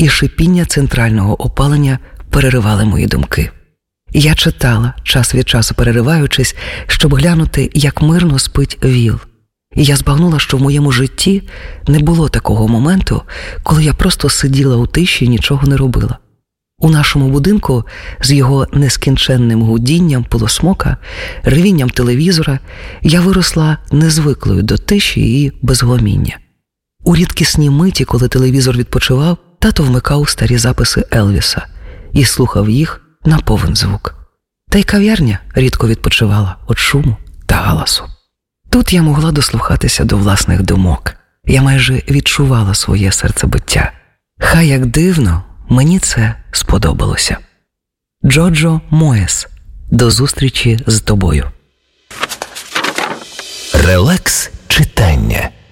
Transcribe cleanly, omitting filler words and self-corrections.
і шипіння центрального опалення переривали мої думки. Я читала, час від часу перериваючись, щоб глянути, як мирно спить Віл. І я збагнула, що в моєму житті не було такого моменту, коли я просто сиділа у тиші і нічого не робила. У нашому будинку з його нескінченним гудінням пилосмока, ревінням телевізора я виросла незвиклою до тиші і безгломіння. У рідкісні миті, коли телевізор відпочивав, тато вмикав старі записи Елвіса і слухав їх на повен звук. Та й кав'ярня рідко відпочивала від шуму та галасу. Тут я могла дослухатися до власних думок. Я майже відчувала своє серцебиття. Хай як дивно, мені це сподобалося. Джоджо Моєс. До зустрічі з тобою. Релакс читання.